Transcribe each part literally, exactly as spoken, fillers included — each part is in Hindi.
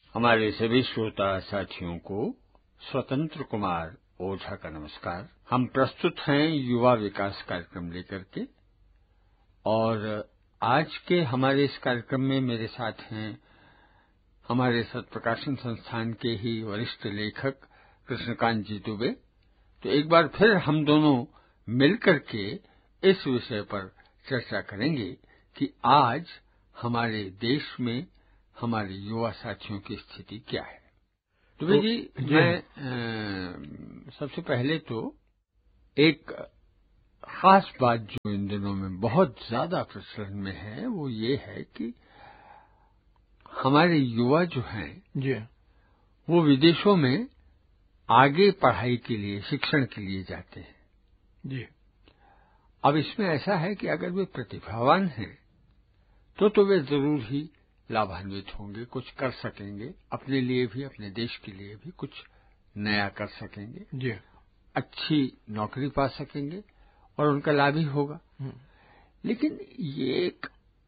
हमारे सभी श्रोता साथियों को स्वतंत्र कुमार ओझा का नमस्कार। हम प्रस्तुत हैं युवा विकास कार्यक्रम लेकर के, और आज के हमारे इस कार्यक्रम में मेरे साथ हैं हमारे सत्प्रकाशन संस्थान के ही वरिष्ठ लेखक कृष्णकांत जी दुबे। तो एक बार फिर हम दोनों मिलकर के इस विषय पर चर्चा करेंगे कि आज हमारे देश में हमारे युवा साथियों की स्थिति क्या है। दुबे जी, जी मैं आ, सबसे पहले तो एक खास बात जो इन दिनों में बहुत ज्यादा प्रचलन में है वो ये है कि हमारे युवा जो हैं जी वो विदेशों में आगे पढ़ाई के लिए, शिक्षण के लिए जाते हैं। जी अब इसमें ऐसा है कि अगर वे प्रतिभावान हैं तो तो वे जरूर ही लाभान्वित होंगे, कुछ कर सकेंगे, अपने लिए भी, अपने देश के लिए भी कुछ नया कर सकेंगे, जी अच्छी नौकरी पा सकेंगे और उनका लाभ ही होगा। लेकिन ये एक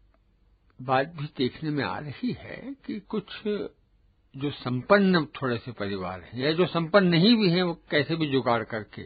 बात भी देखने में आ रही है कि कुछ जो संपन्न थोड़े से परिवार हैं या जो संपन्न नहीं भी हैं, वो कैसे भी जुगाड़ करके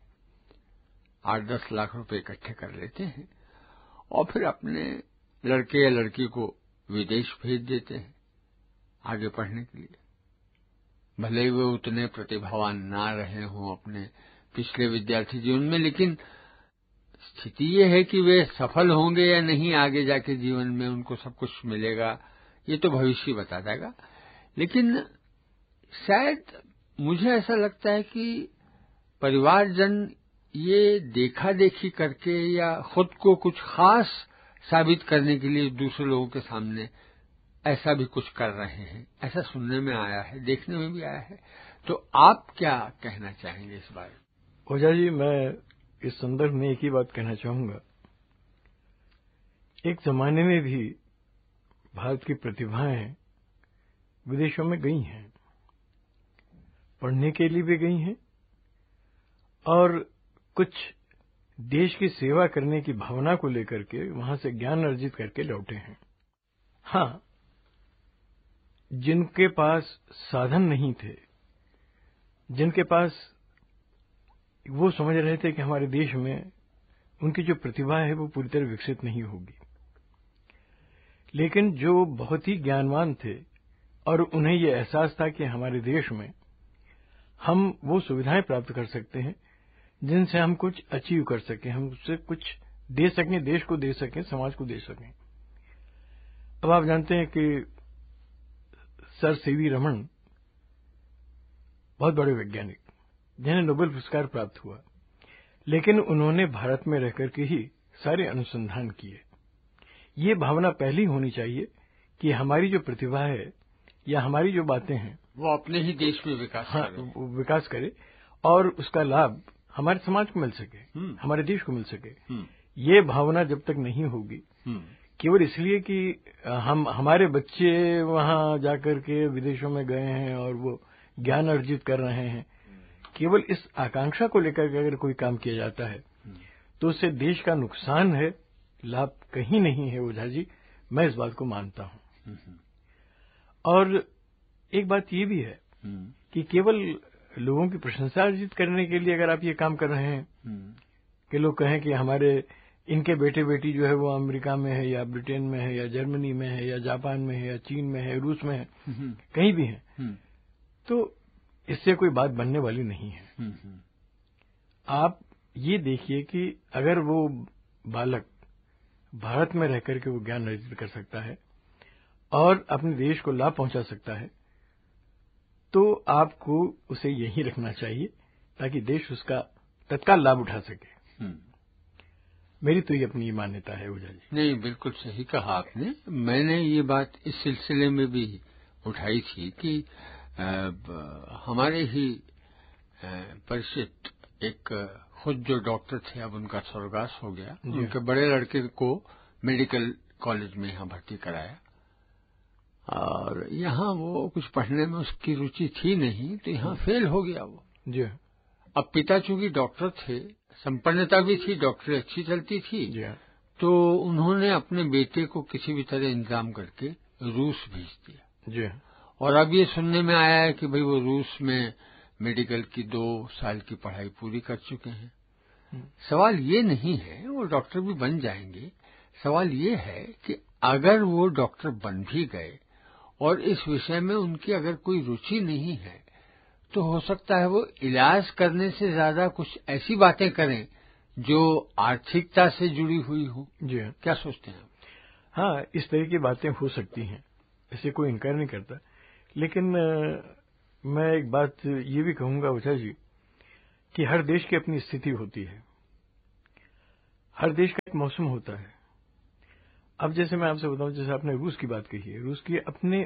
आठ दस लाख रुपए इकट्ठे कर लेते हैं और फिर अपने लड़के या लड़की को विदेश भेज देते हैं आगे पढ़ने के लिए। भले ही वे उतने प्रतिभावान ना रहे हों अपने पिछले विद्यार्थी जीवन में, लेकिन स्थिति ये है कि वे सफल होंगे या नहीं आगे जाके जीवन में, उनको सब कुछ मिलेगा ये तो भविष्य बता देगा। लेकिन शायद मुझे ऐसा लगता है कि परिवारजन ये देखा देखी करके या खुद को कुछ खास साबित करने के लिए दूसरे लोगों के सामने ऐसा भी कुछ कर रहे हैं, ऐसा सुनने में आया है, देखने में भी आया है। तो आप क्या कहना चाहेंगे इस बारे में? ओझा जी, मैं इस संदर्भ में एक ही बात कहना चाहूंगा। एक जमाने में भी भारत की प्रतिभाएं विदेशों में गई हैं, पढ़ने के लिए भी गई हैं और कुछ देश की सेवा करने की भावना को लेकर के वहां से ज्ञान अर्जित करके लौटे हैं। हाँ, जिनके पास साधन नहीं थे, जिनके पास वो समझ रहे थे कि हमारे देश में उनकी जो प्रतिभा है वो पूरी तरह विकसित नहीं होगी, लेकिन जो बहुत ही ज्ञानवान थे और उन्हें ये एहसास था कि हमारे देश में हम वो सुविधाएं प्राप्त कर सकते हैं जिनसे हम कुछ अचीव कर सकें, हम उससे कुछ दे सकें, देश को दे सकें, समाज को दे सकें। अब आप जानते हैं कि सर सीवी रमन बहुत बड़े वैज्ञानिक, जिन्हें नोबेल पुरस्कार प्राप्त हुआ, लेकिन उन्होंने भारत में रहकर के ही सारे अनुसंधान किए। ये भावना पहली होनी चाहिए कि हमारी जो प्रतिभा है या हमारी जो बातें हैं वो अपने ही देश में विकास हाँ, करे। विकास करे और उसका लाभ हमारे समाज को मिल सके, हमारे देश को मिल सके। ये भावना जब तक नहीं होगी, केवल इसलिए कि हम हमारे बच्चे वहां जाकर के विदेशों में गए हैं और वो ज्ञान अर्जित कर रहे हैं, केवल इस आकांक्षा को लेकर के अगर कोई काम किया जाता है तो उससे देश का नुकसान है, लाभ कहीं नहीं है। ओझा जी, मैं इस बात को मानता हूं। और एक बात ये भी है कि केवल लोगों की प्रशंसा अर्जित करने के लिए अगर आप ये काम कर रहे हैं कि लोग कहें कि हमारे इनके बेटे बेटी जो है वो अमेरिका में है या ब्रिटेन में है या जर्मनी में है या जापान में है या चीन में है, रूस में है, कहीं भी है, तो इससे कोई बात बनने वाली नहीं है। आप ये देखिए कि अगर वो बालक भारत में रहकर के वो ज्ञान अर्जित कर सकता है और अपने देश को लाभ पहुंचा सकता है, तो आपको उसे यहीं रखना चाहिए ताकि देश उसका तत्काल लाभ उठा सके। मेरी तो ये अपनी मान्यता है। ओझा जी, नहीं, बिल्कुल सही कहा आपने। मैंने ये बात इस सिलसिले में भी उठाई थी कि आ, हमारे ही परिचित एक खुद जो डॉक्टर थे, अब उनका स्वर्गवास हो गया, उनके बड़े लड़के को मेडिकल कॉलेज में यहाँ भर्ती कराया और यहाँ वो कुछ पढ़ने में उसकी रुचि थी नहीं, तो यहाँ फेल हो गया वो जी। अब पिता चूंकि डॉक्टर थे, संपन्नता भी थी, डॉक्टरी अच्छी चलती थी, तो उन्होंने अपने बेटे को किसी भी तरह इंतजाम करके रूस भेज दिया जी। और अब ये सुनने में आया है कि भाई वो रूस में मेडिकल की दो साल की पढ़ाई पूरी कर चुके हैं। सवाल ये नहीं है वो डॉक्टर भी बन जाएंगे, सवाल ये है कि अगर वो डॉक्टर बन भी गए और इस विषय में उनकी अगर कोई रुचि नहीं है तो हो सकता है वो इलाज करने से ज्यादा कुछ ऐसी बातें करें जो आर्थिकता से जुड़ी हुई हो। जी हाँ, क्या सोचते हैं? हाँ, इस तरह की बातें हो सकती हैं, ऐसे कोई इनकार नहीं करता। लेकिन आ, मैं एक बात ये भी कहूंगा उषा जी कि हर देश की अपनी स्थिति होती है, हर देश का एक मौसम होता है। अब जैसे मैं आपसे बताऊं, जैसे आपने रूस की बात कही है, रूस के अपने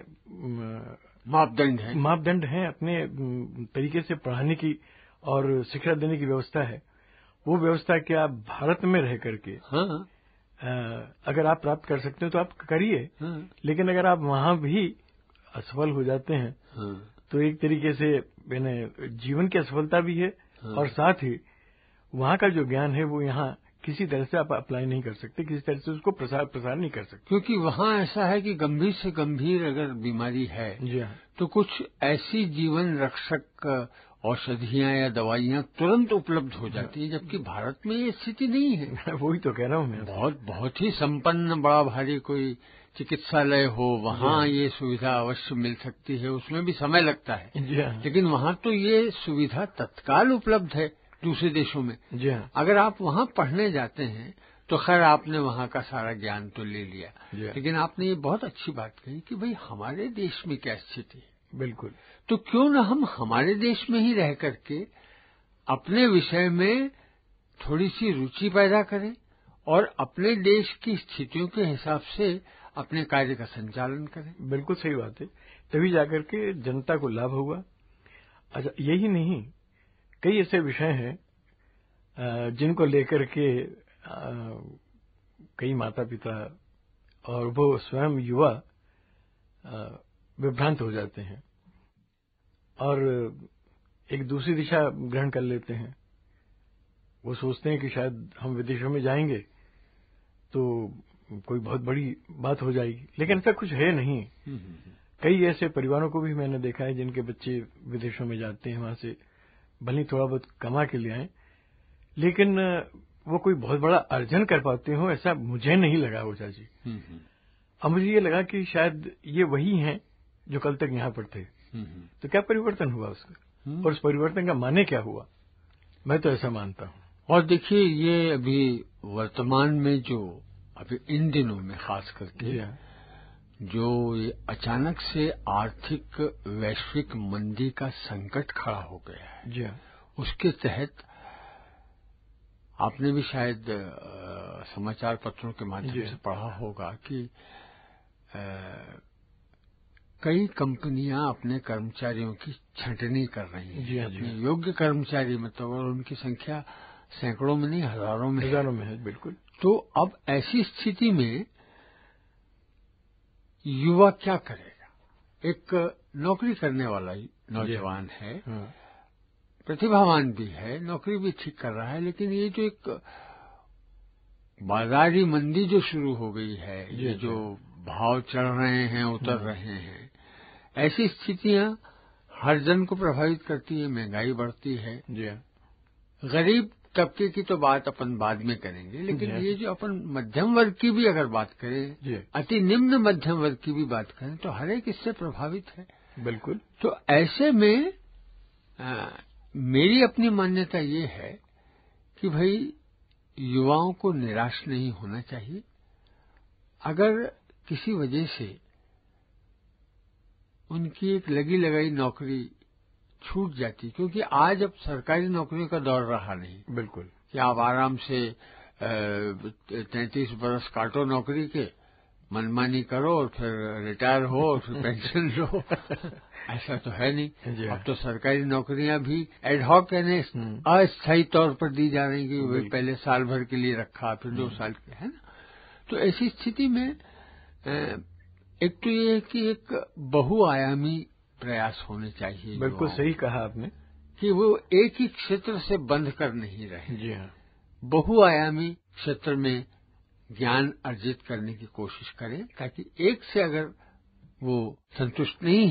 मापदंड हैं मापदंड हैं, अपने तरीके से पढ़ाने की और शिक्षा देने की व्यवस्था है। वो व्यवस्था क्या आप भारत में रह करके हाँ। आ, अगर आप प्राप्त कर सकते हो तो आप करिए। हाँ। लेकिन अगर आप वहां भी असफल हो जाते हैं हाँ। तो एक तरीके से मैंने जीवन की असफलता भी है। हाँ। और साथ ही वहां का जो ज्ञान है वो यहाँ किसी तरह से आप अप्लाई नहीं कर सकते, किसी तरह से उसको प्रसार प्रसार नहीं कर सकते, क्योंकि वहां ऐसा है कि गंभीर से गंभीर अगर बीमारी है जी हाँ, तो कुछ ऐसी जीवन रक्षक औषधियां या दवाइयां तुरंत उपलब्ध हो जाती है, जबकि भारत में ये स्थिति नहीं है। वही तो कह रहा हूँ मैं। बहुत बहुत ही संपन्न बड़ा भारी कोई चिकित्सालय हो वहां ये सुविधा अवश्य मिल सकती है, उसमें भी समय लगता है। जी हाँ। लेकिन वहां तो ये सुविधा तत्काल उपलब्ध है दूसरे देशों में। जी हाँ। अगर आप वहां पढ़ने जाते हैं तो खैर आपने वहां का सारा ज्ञान तो ले लिया, लेकिन आपने ये बहुत अच्छी बात कही कि भाई हमारे देश में क्या स्थिति है। बिल्कुल। तो क्यों न हम हमारे देश में ही रह करके अपने विषय में थोड़ी सी रुचि पैदा करें और अपने देश की स्थितियों के हिसाब से अपने कार्य का संचालन करें। बिल्कुल सही बात है, तभी जाकर के जनता को लाभ होगा। अच्छा, यही नहीं, कई ऐसे विषय हैं जिनको लेकर के कई माता पिता और वो स्वयं युवा विभ्रांत हो जाते हैं और एक दूसरी दिशा ग्रहण कर लेते हैं। वो सोचते हैं कि शायद हम विदेशों में जाएंगे तो कोई बहुत बड़ी बात हो जाएगी, लेकिन ऐसा कुछ है नहीं। कई ऐसे परिवारों को भी मैंने देखा है जिनके बच्चे विदेशों में जाते हैं, वहां से भले थोड़ा बहुत कमा के ले आए, लेकिन वो कोई बहुत बड़ा अर्जन कर पाते हो ऐसा मुझे नहीं लगा ओझा जी। अब मुझे ये लगा कि शायद ये वही हैं जो कल तक यहाँ पर थे। तो क्या परिवर्तन हुआ उसका और उस परिवर्तन का माने क्या हुआ, मैं तो ऐसा मानता हूँ। और देखिए ये अभी वर्तमान में जो अभी इन दिनों में खास करके जो ये अचानक से आर्थिक वैश्विक मंदी का संकट खड़ा हो गया है, जी हाँ, उसके तहत आपने भी शायद आ, समाचार पत्रों के माध्यम से पढ़ा होगा कि आ, कई कंपनियां अपने कर्मचारियों की छंटनी कर रही हैं। जी हाँ, अपने योग्य कर्मचारी मतलब, और उनकी संख्या सैकड़ों में नहीं हजारों में हजारों में है। बिल्कुल। तो अब ऐसी स्थिति में युवा क्या करेगा? एक नौकरी करने वाला नौजवान है, प्रतिभावान भी है, नौकरी भी ठीक कर रहा है, लेकिन ये जो एक बाजारी मंदी जो शुरू हो गई है, ये जो भाव चढ़ रहे हैं उतर रहे हैं, ऐसी स्थितियां हर जन को प्रभावित करती है। महंगाई बढ़ती है, गरीब तबके की तो बात अपन बाद में करेंगे, लेकिन ये जो अपन मध्यम वर्ग की भी अगर बात करें, अति निम्न मध्यम वर्ग की भी बात करें, तो हर एक इससे प्रभावित है। बिल्कुल। तो ऐसे में आ, मेरी अपनी मान्यता ये है कि भाई युवाओं को निराश नहीं होना चाहिए। अगर किसी वजह से उनकी एक लगी लगाई नौकरी छूट जाती, क्योंकि आज अब सरकारी नौकरियों का दौर रहा नहीं। बिल्कुल। कि आप आराम से तैंतीस बरस काटो नौकरी के, मनमानी करो और फिर रिटायर हो और फिर पेंशन लो ऐसा तो है नहीं। अब तो सरकारी नौकरियां भी एडहॉक यानी अस्थायी तौर पर दी जा रही कि वही पहले साल भर के लिए रखा, फिर दो साल के, है ना। तो ऐसी स्थिति में एक तो ये है कि एक बहुआयामी प्रयास होने चाहिए। बिल्कुल सही कहा आपने कि वो एक ही क्षेत्र से बंध कर नहीं रहे। जी हाँ, बहुआयामी क्षेत्र में ज्ञान अर्जित करने की कोशिश करें, ताकि एक से अगर वो संतुष्ट नहीं है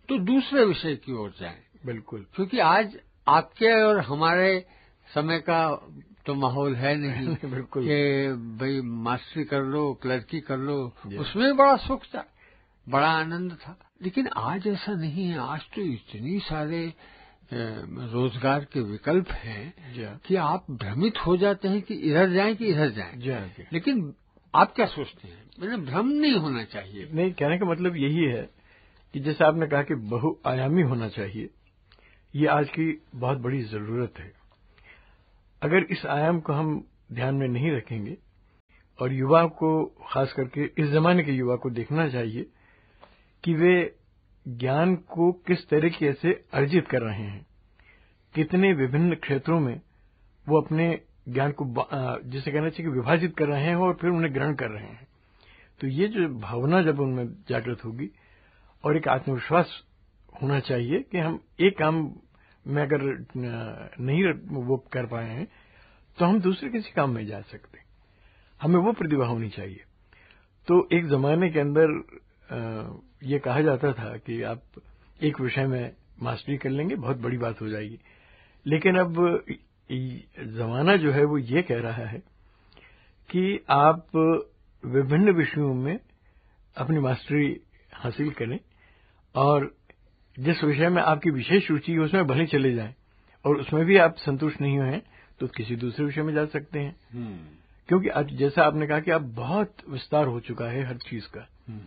तो दूसरे विषय की ओर जाएं। बिल्कुल, क्योंकि आज आपके और हमारे समय का तो माहौल है नहीं बिल्कुल कि भाई मास्टरी कर लो, क्लर्की कर लो, उसमें बड़ा सुख था, बड़ा आनंद था। लेकिन आज ऐसा नहीं है। आज तो इतनी सारे रोजगार के विकल्प हैं कि आप भ्रमित हो जाते हैं कि इधर जाएं कि इधर जाएं। लेकिन आप क्या सोचते हैं? मैंने भ्रम नहीं होना चाहिए। नहीं, कहने का मतलब यही है कि जैसे आपने कहा कि बहुआयामी होना चाहिए, ये आज की बहुत बड़ी जरूरत है। अगर इस आयाम को हम ध्यान में नहीं रखेंगे और युवा को, खास करके इस जमाने के युवा को देखना चाहिए कि वे ज्ञान को किस तरीके से अर्जित कर रहे हैं, कितने विभिन्न क्षेत्रों में वो अपने ज्ञान को, जिसे कहना चाहिए कि विभाजित कर रहे हैं और फिर उन्हें ग्रहण कर रहे हैं। तो ये जो भावना जब उनमें जागृत होगी और एक आत्मविश्वास होना चाहिए कि हम एक काम में अगर नहीं वो कर पाए हैं तो हम दूसरे किसी काम में जा सकते हैं, हमें वो प्रतिभा होनी चाहिए। तो एक जमाने के अंदर ये कहा जाता था कि आप एक विषय में मास्टरी कर लेंगे, बहुत बड़ी बात हो जाएगी। लेकिन अब जमाना जो है वो ये कह रहा है कि आप विभिन्न विषयों में अपनी मास्टरी हासिल करें और जिस विषय में आपकी विशेष रुचि है उसमें भले चले जाएं, और उसमें भी आप संतुष्ट नहीं हुए हैं तो किसी दूसरे विषय में जा सकते हैं। क्योंकि आज जैसा आपने कहा कि अब बहुत विस्तार हो चुका है हर चीज का,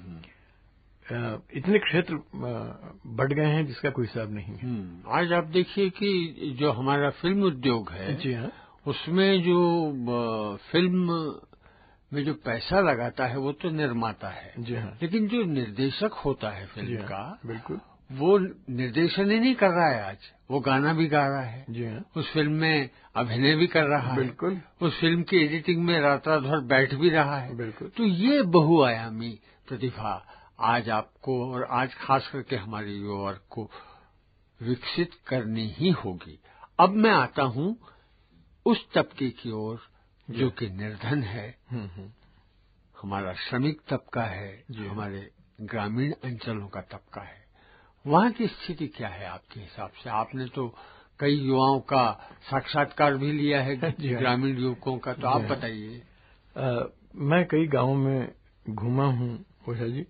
इतने क्षेत्र बढ़ गए हैं जिसका कोई हिसाब नहीं है। आज आप देखिए कि जो हमारा फिल्म उद्योग है, जी हाँ, उसमें जो फिल्म में जो पैसा लगाता है वो तो निर्माता है। जी हाँ, लेकिन जो निर्देशक होता है फिल्म हाँ, का, बिल्कुल, वो निर्देशन ही नहीं कर रहा है। आज वो गाना भी गा रहा है, जी हाँ, उस फिल्म में अभिनय भी कर रहा है, बिल्कुल, उस फिल्म की एडिटिंग में रात रात भर बैठ भी रहा है। बिल्कुल। तो ये बहुआयामी प्रतिभा आज आपको और आज खास करके हमारे युवा वर्ग को विकसित करनी ही होगी। अब मैं आता हूं उस तबके की ओर जो कि निर्धन है, हमारा श्रमिक तबका है, हमारे ग्रामीण अंचलों का तबका है। वहां की स्थिति क्या है आपके हिसाब से? आपने तो कई युवाओं का साक्षात्कार भी लिया है, ग्रामीण युवकों का, तो आप बताइए। मैं कई गांवों में घूमा हूं ओझा जी,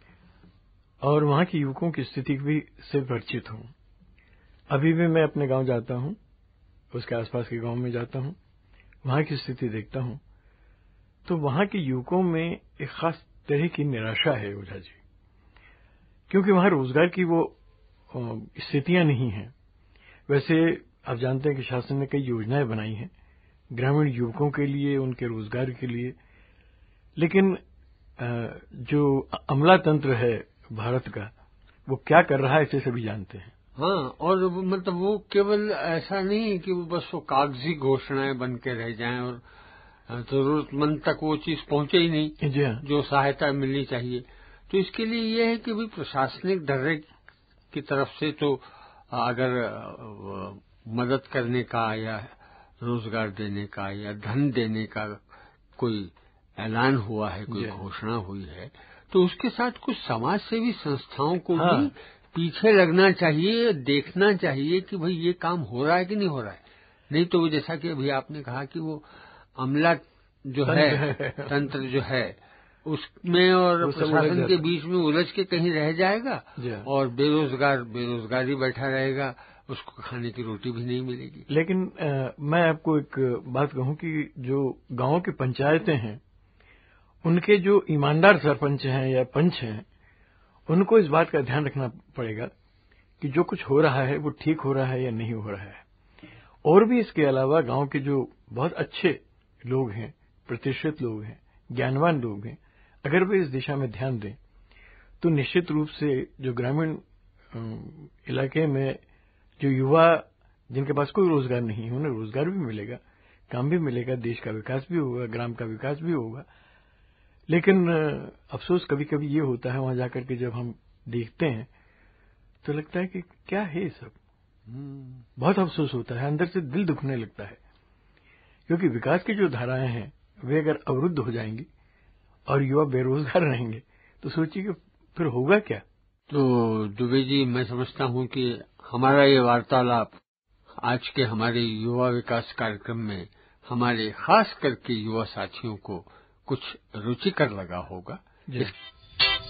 और वहां के युवकों की स्थिति भी से परिचित हूं। अभी भी मैं अपने गांव जाता हूं, उसके आसपास के गांव में जाता हूं, वहां की स्थिति देखता हूं, तो वहां के युवकों में एक खास तरह की निराशा है ओझा जी, क्योंकि वहां रोजगार की वो स्थितियां नहीं हैं। वैसे आप जानते हैं कि शासन ने कई योजनाएं बनाई हैं ग्रामीण युवकों के लिए, उनके रोजगार के लिए, लेकिन जो अमला तंत्र है भारत का, वो क्या कर रहा है इसे सभी जानते हैं। हाँ, और मतलब वो केवल ऐसा नहीं है कि वो बस वो कागजी घोषणाएं बन के रह जाएं और जरूरतमंद तक वो चीज पहुंचे ही नहीं, जी हाँ, जो सहायता मिलनी चाहिए। तो इसके लिए ये है कि भी प्रशासनिक ढर्रे की तरफ से तो अगर मदद करने का या रोजगार देने का या धन देने का कोई ऐलान हुआ है, कोई घोषणा हुई है, तो उसके साथ कुछ समाज सेवी संस्थाओं को हाँ। भी पीछे लगना चाहिए, देखना चाहिए कि भाई ये काम हो रहा है कि नहीं हो रहा है। नहीं तो वो जैसा कि अभी आपने कहा कि वो अमला जो है, तंत्र जो है, उसमें और प्रशासन के बीच में उलझ के कहीं रह जाएगा और बेरोजगार बेरोजगारी बैठा रहेगा, उसको खाने की रोटी भी नहीं मिलेगी। लेकिन आ, मैं आपको एक बात कहूं कि जो गांवों की पंचायतें हैं, उनके जो ईमानदार सरपंच हैं या पंच हैं, उनको इस बात का ध्यान रखना पड़ेगा कि जो कुछ हो रहा है वो ठीक हो रहा है या नहीं हो रहा है। और भी इसके अलावा गांव के जो बहुत अच्छे लोग हैं, प्रतिष्ठित लोग हैं, ज्ञानवान लोग हैं, अगर वे इस दिशा में ध्यान दें तो निश्चित रूप से जो ग्रामीण इलाके में जो युवा जिनके पास कोई रोजगार नहीं है, उन्हें रोजगार भी मिलेगा, काम भी मिलेगा, देश का विकास भी होगा, ग्राम का विकास भी होगा। लेकिन अफसोस कभी कभी ये होता है, वहां जाकर के जब हम देखते हैं तो लगता है कि क्या है ये सब। बहुत अफसोस होता है, अंदर से दिल दुखने लगता है, क्योंकि विकास की जो धाराएं हैं वे अगर अवरुद्ध हो जाएंगी और युवा बेरोजगार रहेंगे तो सोचिए कि फिर होगा क्या। तो दुबे जी, मैं समझता हूं कि हमारा ये वार्तालाप आज के हमारे युवा विकास कार्यक्रम में हमारे खास करके युवा साथियों को कुछ रुचिकर लगा होगा। जी।